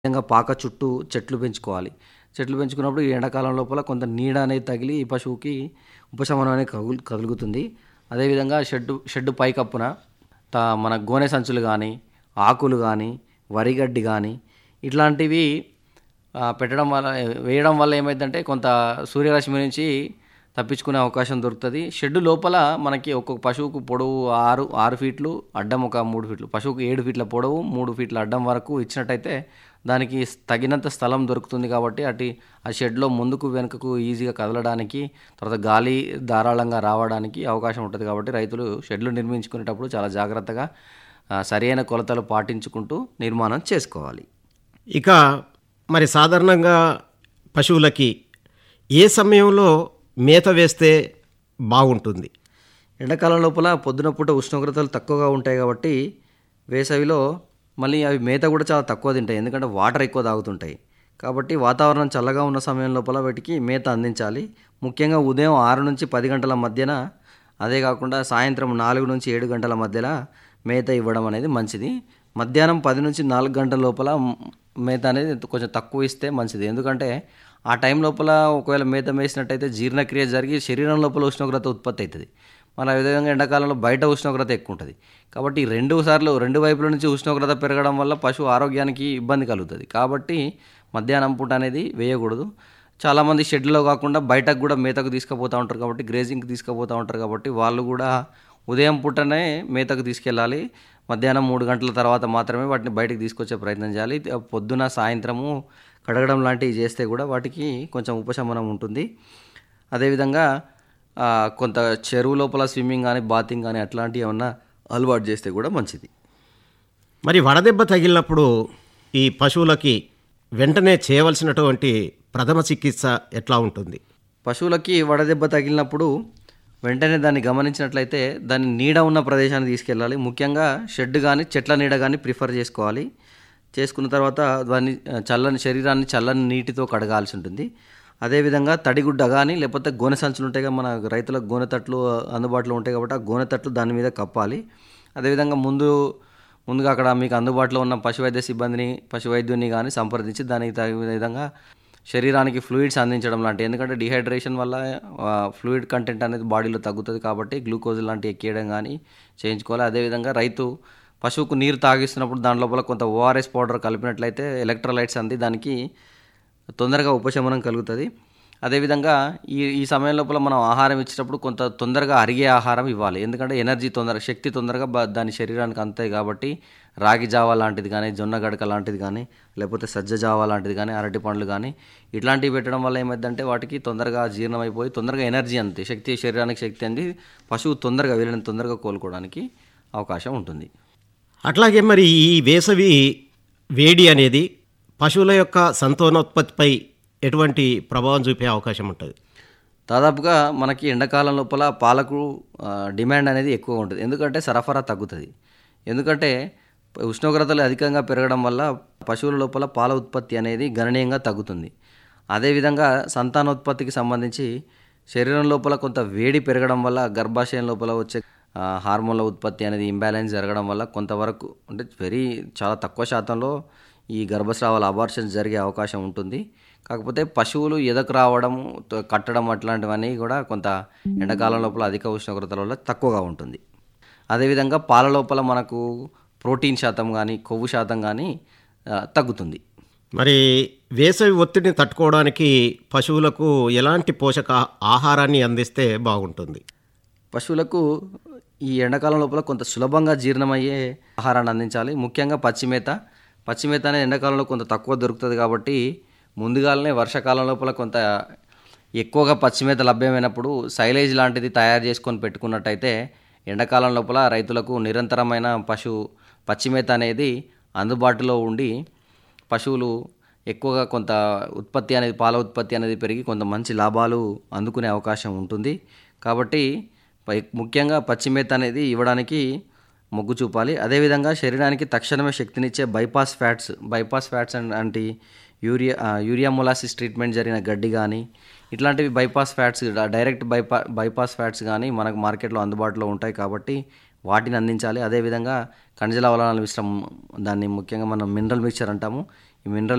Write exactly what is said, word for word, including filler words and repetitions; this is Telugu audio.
విధంగా పాక చుట్టూ చెట్లు పెంచుకోవాలి. చెట్లు పెంచుకున్నప్పుడు ఈ ఎండాకాలం లోపల కొంత నీడ అనేది తగిలి ఈ పశువుకి ఉపశమనం అనేది కగుల్ కలుగుతుంది. అదేవిధంగా షెడ్డు షెడ్డు పైకప్పున త మన గోనె సంచులు గానీ, ఆకులు గానీ, వరిగడ్డి గానీ ఇట్లాంటివి ఆహ్, పెట్టడం వల్ల వేయడం వల్ల ఏమైద్దంటే కొంత సూర్యరశ్మి నుంచి తప్పించుకునే అవకాశం దొరుకుతది. షెడ్డు లోపల మనకి ఒక్కొక్క పశువుకు పొడవు ఆరు, ఆరు ఫీట్లు, అడ్డం ఒక మూడు ఫీట్లు. పశువుకు ఏడు ఫీట్ల పొడవు, మూడు ఫీట్ల అడ్డం వరకు ఇచ్చినట్టయితే దానికి స్ తగినంత స్థలం దొరుకుతుంది కాబట్టి అటి ఆ షెడ్‌లో ముందుకు, వెనుకకు ఈజీగా కదలడానికి, తర్వాత గాలి ధారాళంగా రావడానికి అవకాశం ఉంటది కాబట్టి రైతులు షెడ్‌లు నిర్మించుకునేటప్పుడు చాలా జాగ్రత్తగా ఆహ్, సరియైన కొలతలు పాటించుకుంటూ నిర్మాణం చేసుకోవాలి. ఇక మరి సాధారణంగా పశువులకి ఏ సమయంలో మేత వేస్తే బాగుంటుంది? ఎండాకాలం లోపల పొద్దున పూట ఉష్ణోగ్రతలు తక్కువగా ఉంటాయి కాబట్టి వేసవిలో మళ్ళీ అవి మేత కూడా చాలా తక్కువ తింటాయి. ఎందుకంటే వాటర్ ఎక్కువ తాగుతుంటాయి. కాబట్టి వాతావరణం చల్లగా ఉన్న సమయం లోపల వాటికి మేత అందించాలి. ముఖ్యంగా ఉదయం ఆరు నుంచి పది గంటల మధ్యన, అదే కాకుండా సాయంత్రం నాలుగు నుంచి ఏడు గంటల మధ్యలో మేత ఇవ్వడం అనేది మంచిది. మధ్యాహ్నం పది నుంచి నాలుగు గంటల లోపల మేత అనేది కొంచెం తక్కువ ఇస్తే మంచిది. ఎందుకంటే ఆ టైం లోపల ఒకవేళ మేత మేసినట్టయితే జీర్ణక్రియ జరిగి శరీరం లోపల ఉష్ణోగ్రత ఉత్పత్తి అవుతుంది. మళ్ళీ ఆ విధంగా ఎండాకాలంలో బయట ఉష్ణోగ్రత ఎక్కువ ఉంటుంది. కాబట్టి రెండు సార్లు రెండు వైపుల నుంచి ఉష్ణోగ్రత పెరగడం వల్ల పశువు ఆరోగ్యానికి ఇబ్బంది కలుగుతుంది. కాబట్టి మధ్యాహ్నం పూట అనేది వేయకూడదు. చాలామంది షెడ్‌లో కాకుండా బయటకు కూడా మేతకు తీసుకుపోతూ ఉంటారు కాబట్టి, గ్రేజింగ్‌కి తీసుకుపోతూ ఉంటారు కాబట్టి వాళ్ళు కూడా ఉదయం పూటనే మేతకు తీసుకెళ్ళాలి. మధ్యాహ్నం మూడు గంటల తర్వాత మాత్రమే వాటిని బయటికి తీసుకొచ్చే ప్రయత్నం చేయాలి. పొద్దున, సాయంత్రము కడగడం లాంటివి చేస్తే కూడా వాటికి కొంచెం ఉపశమనం ఉంటుంది. అదేవిధంగా ఆహ్, కొంత చెరువు లోపల స్విమ్మింగ్ గానీ, బాతింగ్ గానీ అట్లాంటివి ఏమన్నా అలవాటు చేస్తే కూడా మంచిది. మరి వడదెబ్బ తగిలినప్పుడు ఈ పశువులకి వెంటనే చేయవలసినటువంటి ప్రథమ చికిత్స ఎట్లా ఉంటుంది? పశువులకి వడదెబ్బ తగిలినప్పుడు వెంటనే దాన్ని గమనించినట్లయితే దాన్ని నీడ ఉన్న ప్రదేశానికి తీసుకెళ్ళాలి. ముఖ్యంగా షెడ్ గానీ, చెట్ల నీడ గానీ ప్రిఫర్ చేసుకోవాలి. చేసుకున్న తర్వాత దాన్ని చల్లని శరీరాన్ని చల్లని నీటితో కడగాల్సి ఉంటుంది. అదేవిధంగా తడిగుడ్డ గానీ, లేకపోతే గోనె సంచులు ఉంటాయి కదా, మన రైతులకు గోనె తట్లు అందుబాటులో ఉంటాయి కాబట్టి ఆ గోనె తట్లు దాని మీద కప్పాలి. అదేవిధంగా ముందు ముందుగా అక్కడ మీకు అందుబాటులో ఉన్న పశువైద్య సిబ్బందిని, పశువైద్యుని గానీ సంప్రదించి దానికి తగిన విధంగా శరీరానికి ఫ్లూయిడ్స్ అందించడం లాంటివి. ఎందుకంటే డీహైడ్రేషన్ వల్ల ఆహ్, ఫ్లూయిడ్ కంటెంట్ అనేది బాడీలో తగ్గుతుంది కాబట్టి గ్లూకోజ్ లాంటివి ఎక్కియడం గానీ చేయించుకోవాలి. అదేవిధంగా రైతు పశువుకు నీరు తాగిస్తున్నప్పుడు దాని లోపల కొంత ఓఆర్ఎస్ పౌడర్ కలిపినట్లయితే ఎలక్ట్రోలైట్స్ అంది దానికి తొందరగా ఉపశమనం కలుగుతుంది. అదేవిధంగా ఈ ఈ సమయం లోపల మనం ఆహారం ఇచ్చేటప్పుడు కొంత తొందరగా అరిగే ఆహారం ఇవ్వాలి. ఎందుకంటే ఎనర్జీ తొందరగా శక్తి తొందరగా బ దాని శరీరానికి అందుతాయి కాబట్టి రాగి జావా లాంటిది కానీ, జొన్న గడక లాంటిది కానీ, లేకపోతే సజ్జ జావా లాంటిది కానీ, అరటి పండ్లు కానీ ఇట్లాంటివి పెట్టడం వల్ల ఏమైందంటే వాటికి తొందరగా జీర్ణమైపోయి తొందరగా ఎనర్జీ అందుతాయి. శక్తి శరీరానికి శక్తి అంది పశువు తొందరగా వీలైనంత తొందరగా కోలుకోవడానికి అవకాశం ఉంటుంది. అట్లాగే మరి ఈ వేసవి వేడి అనేది పశువుల యొక్క సంతానోత్పత్తిపై ఎటువంటి ప్రభావం చూపే అవకాశం ఉంటుంది? దాదాపుగా మనకి ఎండాకాలం లోపల పాలకు ఆహ్, డిమాండ్ అనేది ఎక్కువగా ఉంటుంది. ఎందుకంటే సరఫరా తగ్గుతుంది. ఎందుకంటే ఉష్ణోగ్రతలు అధికంగా పెరగడం వల్ల పశువుల లోపల పాల ఉత్పత్తి అనేది గణనీయంగా తగ్గుతుంది. అదేవిధంగా సంతానోత్పత్తికి సంబంధించి శరీరం లోపల కొంత వేడి పెరగడం వల్ల గర్భాశయం లోపల వచ్చే ఆహ్, హార్మోన్ల ఉత్పత్తి అనేది ఇంబ్యాలెన్స్ జరగడం వల్ల కొంతవరకు అంటే వెరీ చాలా తక్కువ శాతంలో ఈ గర్భస్రావాల అబార్షన్స్ జరిగే అవకాశం ఉంటుంది. కాకపోతే పశువులు ఎదకు రావడం, త కట్టడం అట్లాంటివన్నీ కూడా కొంత ఎండాకాలం లోపల అధిక ఉష్ణోగ్రతల వల్ల తక్కువగా ఉంటుంది. అదేవిధంగా పాల లోపల మనకు ప్రోటీన్ శాతం కానీ, కొవ్వు శాతం కానీ ఆహ్, తగ్గుతుంది. మరి వేసవి ఒత్తిడిని తట్టుకోవడానికి పశువులకు ఎలాంటి పోషక ఆహారాన్ని అందిస్తే బాగుంటుంది? పశువులకు ఈ ఎండాకాలం లోపల కొంత సులభంగా జీర్ణమయ్యే ఆహారాన్ని అందించాలి. ముఖ్యంగా పచ్చిమేత. పచ్చిమేత అనేది ఎండాకాలంలో కొంత తక్కువ దొరుకుతుంది కాబట్టి ముందుగాలనే వర్షాకాలం లోపల కొంత ఎక్కువగా పచ్చిమేత లభ్యమైనప్పుడు సైలేజ్ లాంటిది తయారు చేసుకొని పెట్టుకున్నట్టయితే ఎండాకాలం లోపల రైతులకు నిరంతరమైన పశు పచ్చిమేత అనేది అందుబాటులో ఉండి పశువులు ఎక్కువగా కొంత ఉత్పత్తి అనేది పాల ఉత్పత్తి అనేది పెరిగి కొంత మంచి లాభాలు అందుకునే అవకాశం ఉంటుంది. కాబట్టి పై ముఖ్యంగా పచ్చిమేత అనేది ఇవ్వడానికి మొగ్గు చూపాలి. అదేవిధంగా శరీరానికి తక్షణమే శక్తినిచ్చే bypass fats bypass fats and అంటే యూరియా ఆహ్, యూరియా మొలాసిస్ ట్రీట్మెంట్ జరిగిన గడ్డి కానీ ఇట్లాంటివి bypass fats direct బైపా bypass fats కానీ మనకు మార్కెట్లో అందుబాటులో ఉంటాయి కాబట్టి వాటిని అందించాలి. అదేవిధంగా ఖనిజ లవణాల మిశ్రమం, దాన్ని ముఖ్యంగా మనం మినరల్ మిక్చర్ అంటాము. ఈ మినరల్